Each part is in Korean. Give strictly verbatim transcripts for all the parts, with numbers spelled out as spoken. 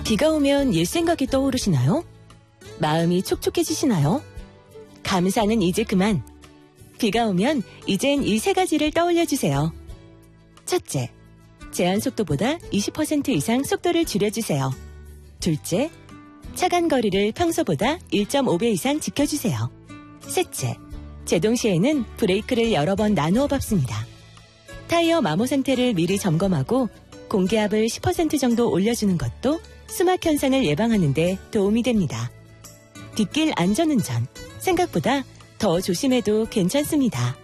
비가 오면 옛 생각이 떠오르시나요? 마음이 촉촉해지시나요? 감사는 이제 그만. 비가 오면 이젠 이 세 가지를 떠올려주세요. 첫째, 제한 속도보다 이십 퍼센트 이상 속도를 줄여주세요. 둘째, 차간 거리를 평소보다 일 점 오 배 이상 지켜주세요. 셋째, 제동 시에는 브레이크를 여러 번 나누어 밟습니다. 타이어 마모 상태를 미리 점검하고 공기압을 십 퍼센트 정도 올려주는 것도 수막 현상을 예방하는 데 도움이 됩니다. 뒷길 안전운전, 생각보다 더 조심해도 괜찮습니다.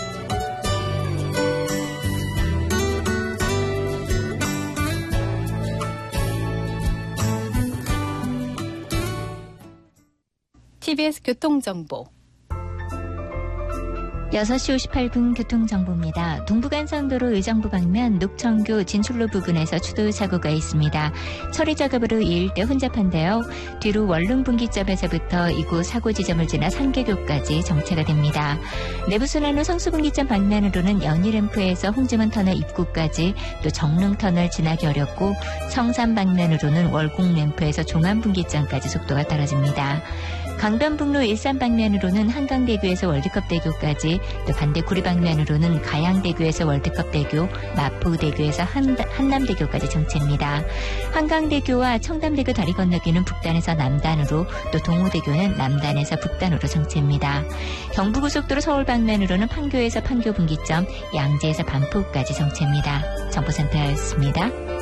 티비에스 교통정보 여섯 시 오십팔 분 교통정보입니다. 동부간선도로 의정부 방면 녹천교 진출로 부근에서 추돌 사고가 있습니다. 처리 작업으로 이 일대 혼잡한데요. 뒤로 원룸 분기점에서부터 이곳 사고 지점을 지나 상계교까지 정체가 됩니다. 내부순환로 성수분기점 방면으로는 연희램프에서 홍지문 터널 입구까지, 또 정릉터널 지나기 어렵고 청산 방면으로는 월곡램프에서 종암분기점까지 속도가 떨어집니다. 강변북로 일산 방면으로는 한강대교에서 월드컵대교까지, 또 반대 구리 방면으로는 가양대교에서 월드컵대교, 마포대교에서 한, 한남대교까지 정체입니다. 한강대교와 청담대교 다리 건너기는 북단에서 남단으로, 또 동호대교는 남단에서 북단으로 정체입니다. 경부고속도로 서울 방면으로는 판교에서 판교분기점, 양재에서 반포까지 정체입니다. 정보센터였습니다.